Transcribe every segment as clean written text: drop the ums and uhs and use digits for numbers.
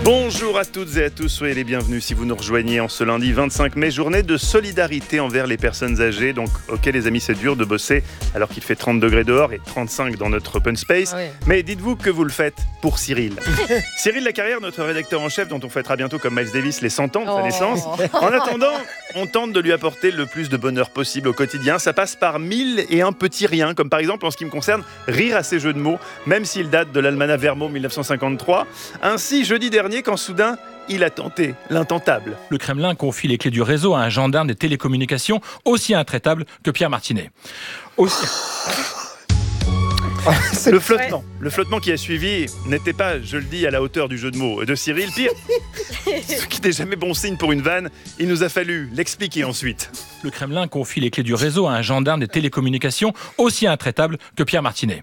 Bonjour à toutes et à tous, soyez les bienvenus si vous nous rejoignez en ce lundi 25 mai, journée de solidarité envers les personnes âgées. Donc, ok les amis, c'est dur de bosser alors qu'il fait 30 degrés dehors et 35 dans notre open space. Ouais. Mais dites-vous que vous le faites pour Cyril. Cyril Lacarrière, notre rédacteur en chef, dont on fêtera bientôt comme Miles Davis les 100 ans de sa naissance. En attendant, on tente de lui apporter le plus de bonheur possible au quotidien. Ça passe par 1001 petits riens, comme par exemple en ce qui me concerne, rire à ses jeux de mots, même s'il date de l'almanach Vermo 1953. Ainsi, jeudi dernier, quand soudain, il a tenté l'intentable. Le Kremlin confie les clés du réseau à un gendarme des télécommunications aussi intraitable que Pierre Martinet. Le flottement qui a suivi n'était pas, je le dis, à la hauteur du jeu de mots de Cyril. Pire, ce qui n'est jamais bon signe pour une vanne, il nous a fallu l'expliquer ensuite. Le Kremlin confie les clés du réseau à un gendarme des télécommunications aussi intraitable que Pierre Martinet.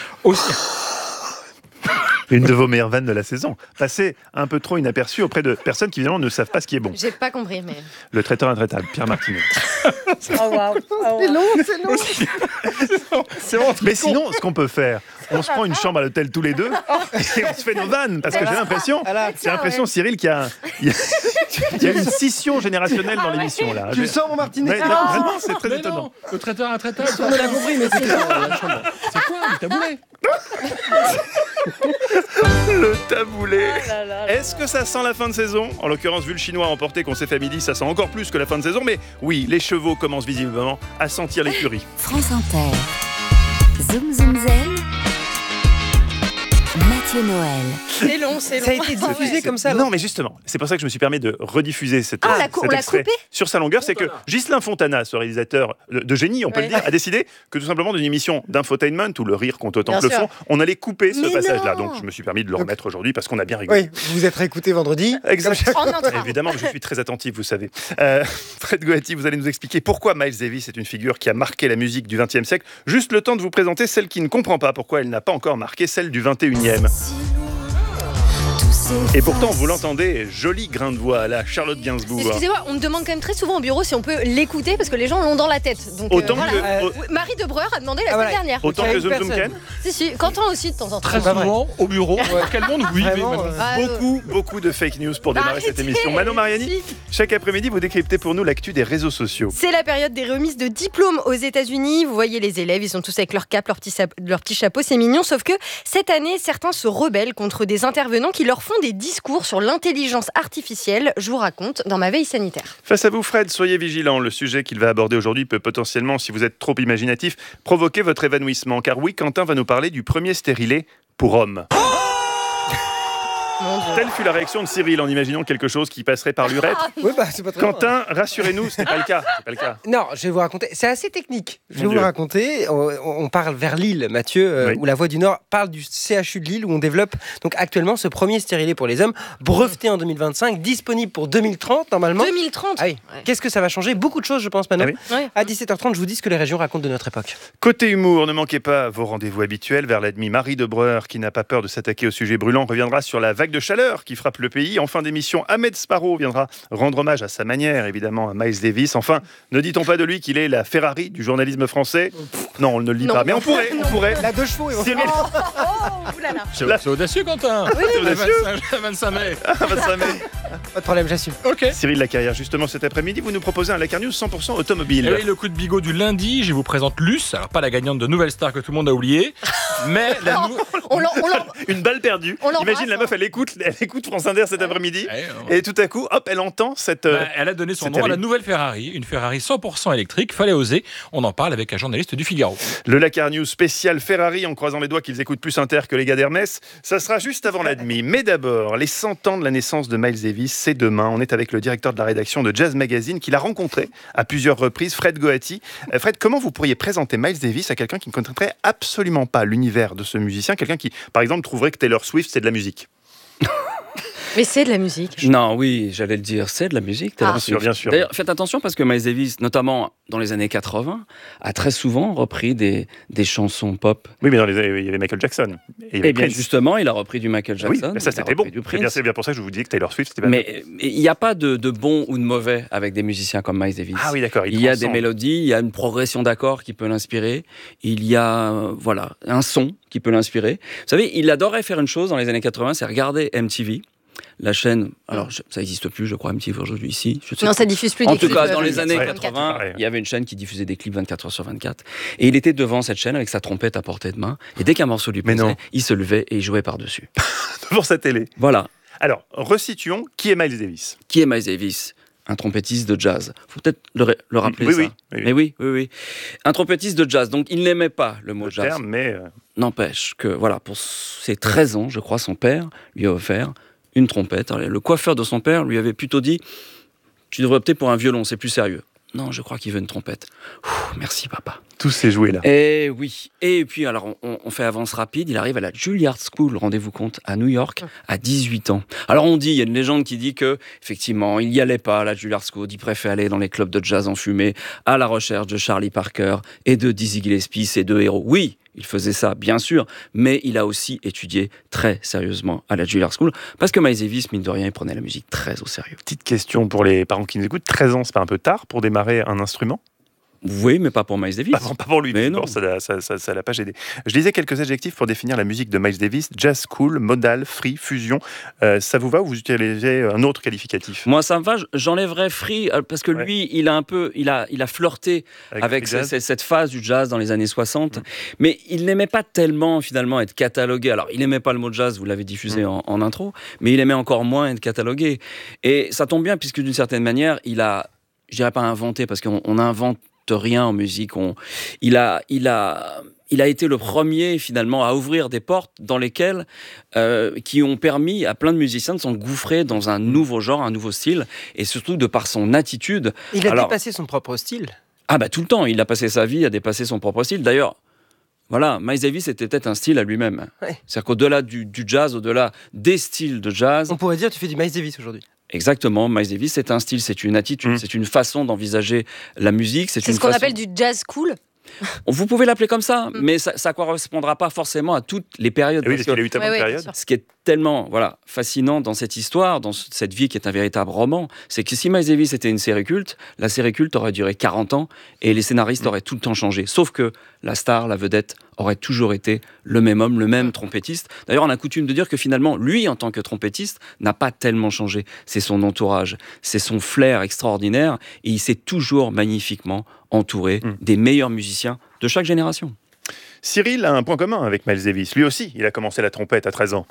Une de vos meilleures vannes de la saison, passée un peu trop inaperçue auprès de personnes qui évidemment ne savent pas ce qui est bon. J'ai pas compris, mais. Le traiteur intraitable, Pierre Martinet. Oh waouh! C'est long. C'est bon. Mais sinon, ce qu'on peut faire, on se prend une chambre à l'hôtel tous les deux et on se fait nos vannes, parce que j'ai l'impression, Cyril, qu'il y a une scission générationnelle dans l'émission là. Tu le sens, mon Martinet? Ouais, vraiment, c'est très étonnant. Non, le traiteur intraitable. On l'a compris, mais c'est C'est quoi le taboulet? Le taboulé. là là. Est-ce que ça sent la fin de saison? En l'occurrence, vu le chinois emporté qu'on s'est fait à midi, ça sent encore plus que la fin de saison. Mais oui, les chevaux commencent visiblement à sentir l'écurie. France Inter. Zoom Zoom Zen. Mathieu Noël. C'est long, c'est long. Ça a été diffusé comme ça. Non, mais justement, c'est pour ça que je me suis permis de rediffuser cet on l'a extrait coupé sur sa longueur. C'est que Ghislain Fontana, ce réalisateur de génie, on peut le dire, a décidé que tout simplement d'une émission d'infotainment où le rire compte autant Bien que le sûr. fond, on allait couper ce Mais passage-là. non. Donc je me suis permis de le remettre aujourd'hui parce qu'on a bien rigolé. Oui, vous vous êtes réécouté vendredi. Exact. En entrant. Évidemment, je suis très attentif, vous savez. Fred Goati, vous allez nous expliquer pourquoi Miles Davis est une figure qui a marqué la musique du XXe siècle. Juste le temps de vous présenter celle qui ne comprend pas pourquoi elle n'a pas encore marqué celle du XXIe. Et pourtant, vous l'entendez, joli grain de voix à la Charlotte Gainsbourg. Excusez-moi, on me demande quand même très souvent au bureau si on peut l'écouter parce que les gens l'ont dans la tête. Donc, Autant voilà. que- Oui, Marie Debreur a demandé la Ah, semaine voilà. dernière. Autant que Zoom Zoom personne. Ken. Si, Quentin aussi de temps en temps. Très pas vrai. souvent au bureau. Quel monde vous vivez Vraiment, maintenant? Ah, Beaucoup de fake news pour démarrer cette arrêtez. émission. Manon Mariani, Si. chaque après-midi, vous décryptez pour nous l'actu des réseaux sociaux. C'est la période des remises de diplômes aux États-Unis. Vous voyez les élèves, ils sont tous avec leur cape, leur petit chapeau, c'est mignon. Sauf que cette année, certains se rebellent contre des intervenants qui leur font des discours sur l'intelligence artificielle. Je vous raconte dans ma veille sanitaire. Face à vous, Fred, soyez vigilant. Le sujet qu'il va aborder aujourd'hui peut potentiellement, si vous êtes trop imaginatif, provoquer votre évanouissement. Car oui, Quentin va nous parler du premier stérilet pour hommes. Mon Dieu. Telle fut la réaction de Cyril en imaginant quelque chose qui passerait par l'urètre. Oui, bah, c'est pas très loin. Quentin, rassurez-nous, ce n'est pas le cas. C'est pas le cas. Non, je vais vous raconter. C'est assez technique. Je vais Mon vous Dieu. raconter. On parle vers Lille, Mathieu, Oui. où la Voix du Nord parle du CHU de Lille, où on développe donc actuellement ce premier stérilet pour les hommes, breveté en 2025, disponible pour 2030 normalement. 2030. Ah oui. Ouais. Qu'est-ce que ça va changer? Beaucoup de choses, je pense, maintenant. Ah oui. Ouais. À 17h30, je vous dis ce que les régions racontent de notre époque. Côté humour, ne manquez pas vos rendez-vous habituels. Vers la demi, Marie Debreur, qui n'a pas peur de s'attaquer au sujet brûlant, reviendra sur la vague de chaleur qui frappe le pays. En fin d'émission, Ahmed Sparrow viendra rendre hommage à sa manière, évidemment, à Miles Davis. Enfin, ne dit-on pas de lui qu'il est la Ferrari du journalisme français? Non, on ne le dit Non. pas, mais on pourrait. La 2 chevaux, Cyril, Oh, oulala. C'est audacieux, Quentin. c'est audacieux. 25 mai. 25 mai. pas de problème, j'assume. Ok. Cyril Lacarrière, justement, cet après-midi, vous nous proposez un Lacar News 100% automobile. Et oui, le coup de bigot du lundi, je vous présente Luce. Alors, pas la gagnante de Nouvelle Star que tout le monde a oublié, mais la On l'en- Une balle perdue. On l'embrasse, Imagine la meuf, elle écoute France Inter cet après-midi. Ouais, Et tout à coup, hop, elle entend cette... elle a donné son c'est nom à la terrible. nouvelle Ferrari, une Ferrari 100% électrique. Fallait oser. On en parle avec un journaliste du Figaro. Le Lacar News spécial Ferrari, en croisant les doigts qu'ils écoutent plus Inter que les gars d'Hermès. Ça sera juste avant la demi. Mais d'abord, les 100 ans de la naissance de Miles Davis, c'est demain. On est avec le directeur de la rédaction de Jazz Magazine, qui l'a rencontré à plusieurs reprises, Fred Goati. Fred, comment vous pourriez présenter Miles Davis à quelqu'un qui ne connaîtrait absolument pas l'univers de ce musicien, quelqu'un qui, par exemple, trouverait que Taylor Swift, c'est de la musique? Mais c'est de la musique. Non, oui, j'allais le dire, c'est de la musique. Taylor Ah. Swift. Bien sûr. D'ailleurs, faites attention parce que Miles Davis, notamment dans les années 80, a très souvent repris des chansons pop. Oui, mais il y avait Michael Jackson. Et il y avait Et bien Prince. justement, il a repris du Michael Oui, Jackson. mais ça il a c'était bon. repris du C'est Prince. bien pour ça que je vous dis que Taylor Swift, c'était pas Mais il n'y a pas de bon ou de mauvais avec des musiciens comme Miles Davis. Ah oui, d'accord. Il y a des transcende. mélodies, il y a une progression d'accords qui peut l'inspirer, il y a voilà, un son qui peut l'inspirer. Vous savez, il adorait faire une chose dans les années 80, c'est regarder MTV, la chaîne, alors ça n'existe plus, je crois, MTV aujourd'hui ici. Non, ça diffuse plus En des tout clips, cas, dans les années 24. 80, il y avait une chaîne qui diffusait des clips 24 heures sur 24. Et il était devant cette chaîne avec sa trompette à portée de main. Et dès qu'un morceau lui plaisait, il se levait et il jouait par-dessus. Devant sa télé. Voilà. Alors, resituons, qui est Miles Davis? Qui est Miles Davis? Un trompettiste de jazz. Faut peut-être le rappeler, oui, ça. Oui. Mais oui. Un trompettiste de jazz. Donc, il n'aimait pas le mot jazz. Terme, mais N'empêche que, voilà, pour ses 13 ans, je crois, son père lui a offert une trompette. Alors, le coiffeur de son père lui avait plutôt dit « Tu devrais opter pour un violon, c'est plus sérieux. » Non, je crois qu'il veut une trompette. Merci, papa. tout s'est joué là. Et oui. Et puis, alors, on fait avance rapide. Il arrive à la Juilliard School, rendez-vous compte, à New York, à 18 ans. Alors, on dit, il y a une légende qui dit que, effectivement, il n'y allait pas à la Juilliard School. Il préférait aller dans les clubs de jazz enfumés, à la recherche de Charlie Parker et de Dizzy Gillespie, ces deux héros. Oui, il faisait ça, bien sûr, mais il a aussi étudié très sérieusement à la Juilliard School, parce que Miles Davis, mine de rien, il prenait la musique très au sérieux. Petite question pour les parents qui nous écoutent. 13 ans, c'est pas un peu tard pour démarrer un instrument ? Oui, mais pas pour Miles Davis. Pas pour lui, mais non. Ça l'a pas gêné. Je lisais quelques adjectifs pour définir la musique de Miles Davis. Jazz, cool, modal, free, fusion. Ça vous va ou vous utilisez un autre qualificatif ? Moi, ça me va. J'enlèverais free parce que lui, il a flirté avec cette phase du jazz dans les années 60. Mais il n'aimait pas tellement, finalement, être catalogué. Alors, il n'aimait pas le mot jazz, vous l'avez diffusé en intro, mais il aimait encore moins être catalogué. Et ça tombe bien, puisque d'une certaine manière, il a, je dirais pas inventé, parce qu'on invente rien en musique. Il a été le premier finalement à ouvrir des portes dans lesquelles qui ont permis à plein de musiciens de s'engouffrer dans un nouveau genre, un nouveau style, et surtout de par son attitude. Il a dépassé son propre style. Ah bah tout le temps, il a passé sa vie à dépasser son propre style. D'ailleurs, voilà, Miles Davis était peut-être un style à lui-même. Ouais. C'est-à-dire qu'au-delà du jazz, au-delà des styles de jazz, on pourrait dire tu fais du Miles Davis aujourd'hui. Exactement, Miles Davis, c'est un style, c'est une attitude, c'est une façon d'envisager la musique. C'est ce qu'on appelle du jazz cool. Vous pouvez l'appeler comme ça, mais ça ne correspondra pas forcément à toutes les périodes. Oui, parce qu'il a eu tellement de périodes. Ce qui est tellement fascinant dans cette histoire, dans cette vie qui est un véritable roman, c'est que si Miles Davis était une série culte, la série culte aurait duré 40 ans et les scénaristes auraient tout le temps changé. Sauf que la star, la vedette, aurait toujours été le même homme, le même trompettiste. D'ailleurs, on a coutume de dire que finalement, lui, en tant que trompettiste, n'a pas tellement changé. C'est son entourage, c'est son flair extraordinaire et il s'est toujours magnifiquement entouré des meilleurs musiciens de chaque génération. Cyril a un point commun avec Miles Davis. Lui aussi, il a commencé la trompette à 13 ans.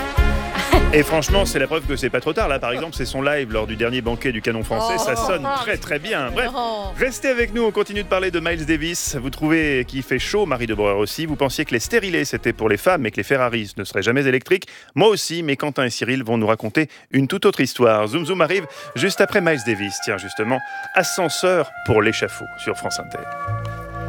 Et franchement, c'est la preuve que c'est pas trop tard. Là, par exemple, c'est son live lors du dernier banquet du Canon français. Ça sonne très très bien. Bref, restez avec nous. On continue de parler de Miles Davis. Vous trouvez qu'il fait chaud, Marie de Breuer aussi. Vous pensiez que les stérilés, c'était pour les femmes et que les Ferraris ne seraient jamais électriques. Moi aussi, mais Quentin et Cyril vont nous raconter une toute autre histoire. Zoom Zoom arrive juste après Miles Davis. Tiens, justement, Ascenseur pour l'échafaud sur France Inter.